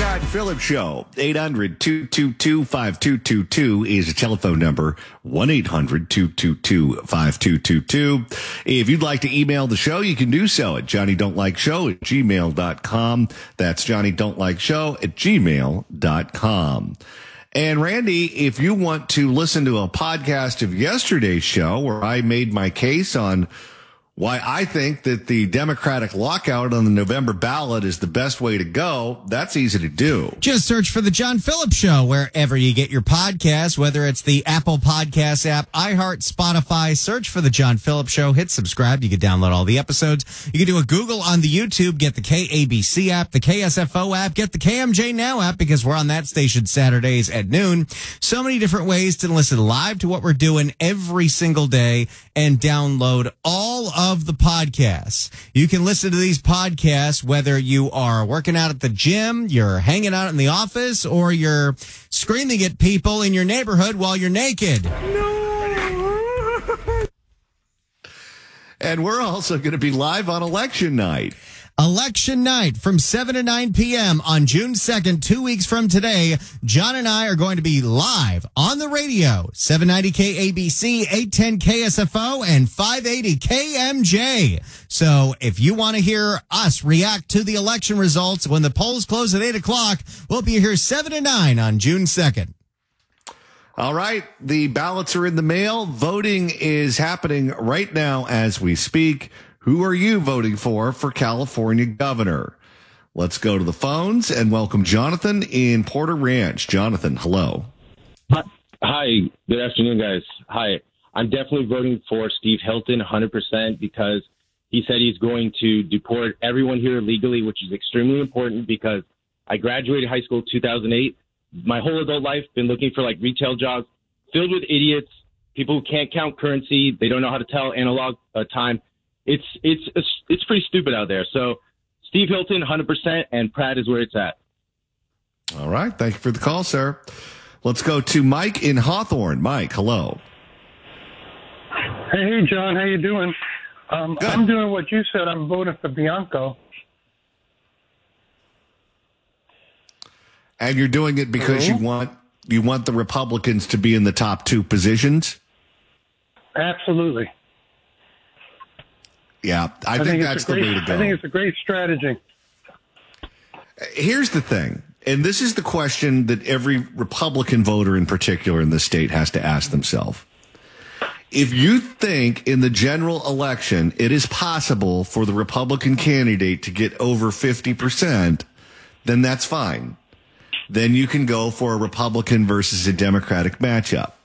John Phillips Show. 800-222-5222 is a telephone number. 1-800-222-5222. If you'd like to email the show, you can do so at johnnydon'tlikeshow@gmail.com. That's johnnydon'tlikeshow@gmail.com. And Randy, if you want to listen to a podcast of yesterday's show where I made my case on why I think that the Democratic lockout on the November ballot is the best way to go, that's easy to do. Just search for The John Phillips Show wherever you get your podcasts, whether it's the Apple Podcasts app, iHeart, Spotify. Search for The John Phillips Show. Hit subscribe. You can download all the episodes. You can do a Google on the YouTube. Get the KABC app, the KSFO app. Get the KMJ Now app because we're on that station Saturdays at noon. So many different ways to listen live to what we're doing every single day and download all of the podcasts. You can listen to these podcasts whether you are working out at the gym, you're hanging out in the office, or you're screaming at people in your neighborhood while you're naked. No. And we're also going to be live on election night. Election night from 7 to 9 p.m. on June 2nd, 2 weeks from today. John and I are going to be live on the radio, 790 KABC, 810 KSFO, and 580 KMJ. So if you want to hear us react to the election results when the polls close at 8 o'clock, we'll be here 7 to 9 on June 2nd. All right. The ballots are in the mail. Voting is happening right now as we speak. Who are you voting for California governor? Let's go to the phones and welcome Jonathan in Porter Ranch. Jonathan, hello. Hi. Good afternoon, guys. Hi. I'm definitely voting for Steve Hilton 100% because he said he's going to deport everyone here legally, which is extremely important because I graduated high school 2008. My whole adult life been looking for like retail jobs filled with idiots, people who can't count currency. They don't know how to tell analog time. It's pretty stupid out there. So Steve Hilton, 100%, and Pratt is where it's at. All right. Thank you for the call, sir. Let's go to Mike in Hawthorne. Mike, hello. Hey, John. How you doing? I'm doing what you said. I'm voting for Bianco. And you're doing it because you want the Republicans to be in the top two positions? Absolutely. Yeah, I think that's the way to go. I think it's a great strategy. Here's the thing, and this is the question that every Republican voter in particular in the state has to ask themselves. If you think in the general election it is possible for the Republican candidate to get over 50%, then that's fine. Then you can go for a Republican versus a Democratic matchup.